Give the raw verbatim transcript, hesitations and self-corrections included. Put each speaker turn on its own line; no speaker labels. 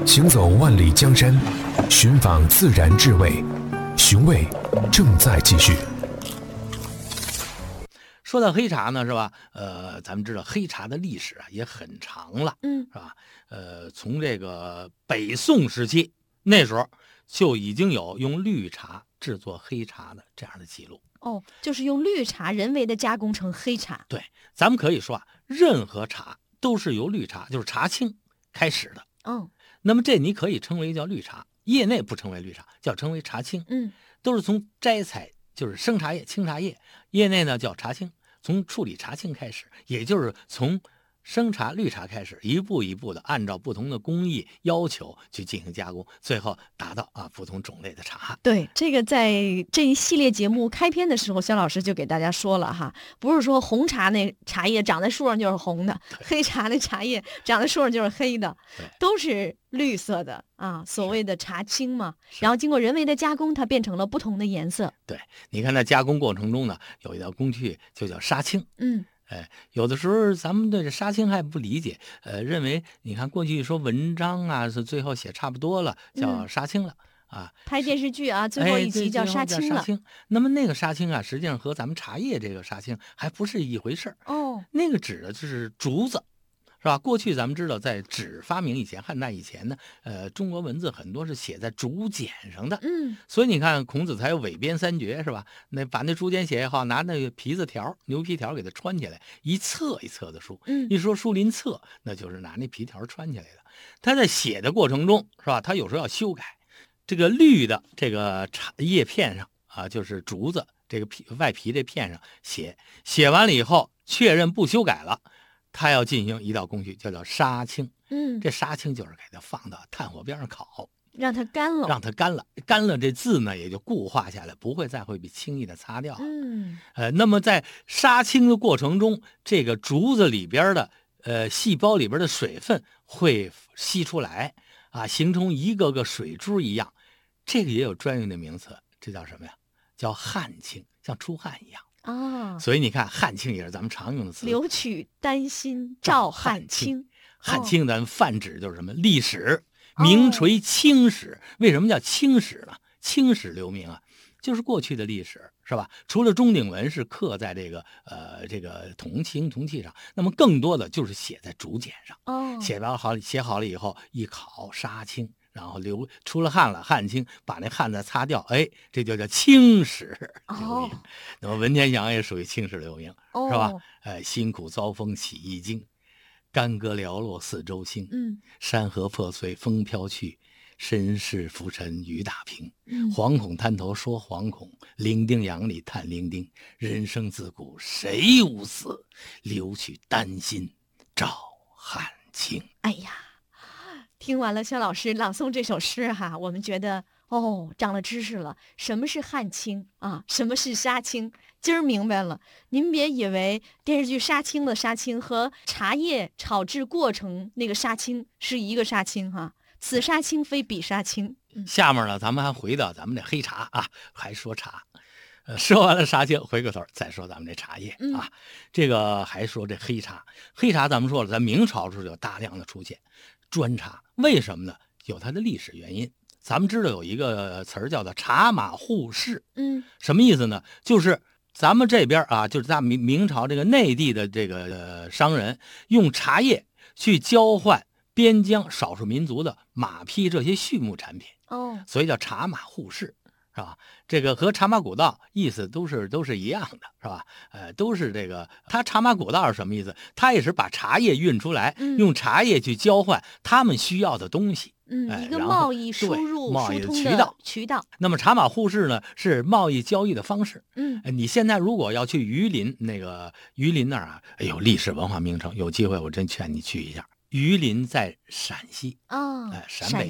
行走万里江山，寻访自然智慧，寻味正在继续。
说到黑茶呢，是吧？呃，咱们知道黑茶的历史啊也很长了，
嗯，
是吧？呃，从这个北宋时期，那时候就已经有用绿茶制作黑茶的这样的记录。
哦，就是用绿茶人为的加工成黑茶。
对，咱们可以说啊，任何茶都是由绿茶，就是茶青开始的。
嗯，
那么这你可以称为叫绿茶，业内不称为绿茶，叫称为茶青。
嗯，
都是从摘采就是生茶叶、青茶叶，业内呢叫茶青，从处理茶青开始，也就是从生茶绿茶开始，一步一步的按照不同的工艺要求去进行加工，最后达到啊不同种类的茶。
对，这个在这一系列节目开篇的时候，肖老师就给大家说了哈，不是说红茶那茶叶长在树上就是红的，黑茶那茶叶长在树上就是黑的，都是绿色的啊，所谓的茶青嘛。然后经过人为的加工，它变成了不同的颜色。
对，你看在加工过程中呢，有一道工序就叫杀青。
嗯。
哎，有的时候咱们对这杀青还不理解，呃，认为你看过去说文章啊，是最后写差不多了，叫杀青了、嗯、啊。
拍电视剧啊，最后一集叫杀青了。
哎、青那么那个杀青啊，实际上和咱们茶叶这个杀青还不是一回事儿。
哦，
那个指的就是竹子。是吧？过去咱们知道，在纸发明以前，汉代以前呢，呃，中国文字很多是写在竹简上的。
嗯，
所以你看，孔子才有韦编三绝，是吧？那把那竹简写也好，拿那个皮子条、牛皮条给它穿起来，一册一册的书。
嗯，
一说书临册，那就是拿那皮条穿起来的。他在写的过程中，是吧？他有时候要修改。这个绿的这个茶叶片上啊，就是竹子这个皮外皮这片上写，写完了以后确认不修改了。他要进行一道工序，叫叫杀青。
嗯，
这杀青就是给它放到炭火边上烤，
让它干了，
让它干了，干了这字呢也就固化下来，不会再会被轻易的擦掉。
嗯，
呃，那么在杀青的过程中，这个竹子里边的呃细胞里边的水分会吸出来啊，形成一个个水珠一样。这个也有专用的名词，这叫什么呀？叫汗青，像出汗一样。
啊，
所以你看，汗青也是咱们常用的词。
留取丹心照汗青，
汗青咱泛指就是什么？历史，名垂青史。哦、为什么叫青史呢？青史留名啊，就是过去的历史，是吧？除了钟鼎文是刻在这个呃这个铜青铜器上，那么更多的就是写在竹简上。
哦，
写完好写好了以后，一烤杀青。然后流出了汗了，汗青，把那汗再擦掉，哎，这就叫青史留名。哦、那么文天祥也属于青史留名，
哦、
是吧？哎，辛苦遭风起一经，干戈寥落四周星。
嗯，
山河破碎风飘去，身世浮沉雨打平。
嗯，
惶恐滩头说惶恐，伶仃洋里叹伶仃。人生自古谁无死，留取丹心照汗青。
哎呀。听完了肖老师朗诵这首诗哈，我们觉得哦，长了知识了。什么是汗青啊？什么是杀青？今儿明白了。您别以为电视剧杀青的杀青和茶叶炒制过程那个杀青是一个杀青哈。此杀青非彼杀青。
嗯、下面呢，咱们还回到咱们这黑茶啊，还说茶。呃，说完了杀青，回过头再说咱们这茶叶、
嗯、
啊。这个还说这黑茶，黑茶咱们说了，在明朝时候有大量的出现。专茶为什么呢？有它的历史原因。咱们知道有一个词儿叫做茶马互市，
嗯，
什么意思呢？就是咱们这边啊，就是在明明朝这个内地的这个、呃、商人用茶叶去交换边疆少数民族的马匹这些畜牧产品，
哦，
所以叫茶马互市。是吧？这个和茶马古道意思都是都是一样的，是吧？呃，都是这个。它茶马古道是什么意思？它也是把茶叶运出来，
嗯、
用茶叶去交换他们需要的东西。
嗯，
哎、
一个贸易输入
贸易
的渠
道
渠道。
那么茶马互市呢，是贸易交易的方式。
嗯，
呃、你现在如果要去榆林那个榆林那儿啊，哎呦，历史文化名城，有机会我真劝你去一下。榆林在陕西
啊，
哎、呃，陕北。